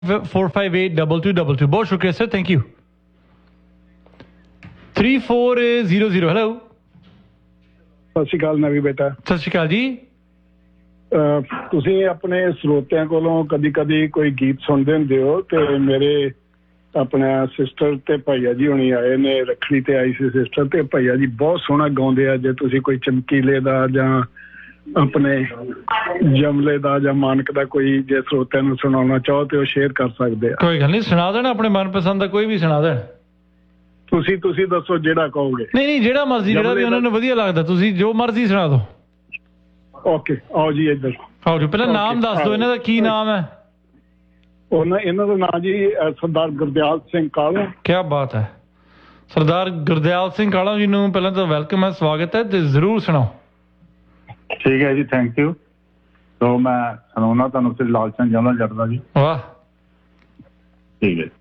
4582222। बहुत शुक्रिया sir, thank you. 3400। Hello, ਸਤਿ ਸ਼੍ਰੀ ਅਕਾਲ ਨਵੀ ਬੇਟਾ। ਸਤਿ ਸ਼੍ਰੀ ਅਕਾਲ ਜੀ। ਤੁਸੀਂ ਆਪਣੇ ਸਰੋਤਿਆਂ ਕੋਲੋਂ ਕਦੀ ਕਦੀ ਕੋਈ ਗੀਤ ਸੁਣਦੇ ਹੁੰਦੇ ਹੋ ਤੇ ਮੇਰੇ ਆਪਣਾ ਸਿਸਟਰ ਤੇ ਭਾਈਆ ਜੀ ਹੁਣੀ ਆਏ ਨੇ, ਰੱਖੜੀ ਤੇ ਆਈ ਸੀ ਸਿਸਟਰ, ਤੇ ਭਾਈਆ ਜੀ ਬਹੁਤ ਸੋਹਣਾ ਗਾਉਂਦੇ ਆ। ਜੇ ਤੁਸੀਂ ਕੋਈ ਚਮਕੀਲੇ ਦਾ ਜਾਂ ਆਪਣੇ ਜਮਲੇ ਦਾ ਜਾਂ ਮਾਨਕ ਦਾ ਕੋਈ ਜੇ ਸਰੋਤਿਆਂ ਨੂੰ ਸੁਣਾਉਣਾ ਚਾਹੋ ਤੇ ਉਹ ਸ਼ੇਅਰ ਕਰ ਸਕਦੇ ਆ। ਕੋਈ ਗੱਲ ਨਹੀਂ, ਸੁਣਾ ਦੇਣਾ, ਆਪਣੇ ਮਨਪਸੰਦ ਦਾ ਕੋਈ ਵੀ ਸੁਣਾ ਦੇਣ। ਤੁਸੀਂ ਦੱਸੋ ਜਿਹੜਾ ਕਹੋਗੇ। ਨਹੀਂ ਜਿਹੜਾ ਮਰਜ਼ੀ, ਜਿਹੜਾ ਵੀ ਉਹਨਾਂ ਨੂੰ ਵਧੀਆ ਲੱਗਦਾ, ਤੁਸੀਂ ਜੋ ਮਰਜ਼ੀ ਸੁਣਾ ਦਿਓ। ਓਕੇ, ਆਓ ਜੀ ਇੱਧਰ ਆਓ ਜੀ। ਪਹਿਲਾਂ ਨਾਮ ਦੱਸ ਦਿਓ, ਇਹਨਾਂ ਦਾ ਕੀ ਨਾਮ ਹੈ? ਇਹਨਾਂ ਦਾ ਨਾਮ ਜੀ ਸਰਦਾਰ ਗੁਰਦਿਆਲ ਸਿੰਘ ਕਾਲਾ। ਕੀ ਬਾਤ ਹੈ। ਸਰਦਾਰ ਗੁਰਦਿਆਲ ਸਿੰਘ ਕਾਲਾ ਜੀ ਨੂੰ ਪਹਿਲਾਂ ਤਾਂ ਵੈਲਕਮ ਹੈ, ਸਵਾਗਤ ਹੈ, ਤੇ ਜ਼ਰੂਰ ਸੁਣਾਓ। ਠੀਕ ਹੈ ਜੀ, ਥੈਂਕ ਯੂ। ਸੋ ਮੈਂ ਸੁਣਾਉਣਾ ਤੁਹਾਨੂੰ ਲਾਲ ਸਿੰਘ ਜਮਲਾ ਜੱਟ ਦਾ ਜੀ। ਵਾਹ, ਠੀਕ ਹੈ।